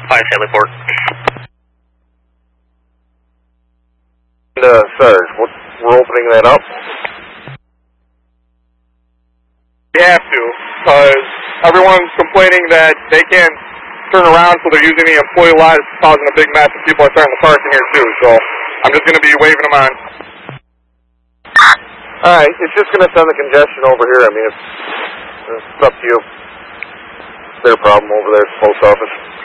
5 Stanley Port. Sarge, we're opening that up? We have to, because everyone's complaining that they can't turn around, so they're using the employee lot, it's causing a big mess, and people are starting to park in here too, so I'm just going to be waving them on. Alright, it's just going to send the congestion over here. I mean, it's up to you. It's their problem over there at the post office.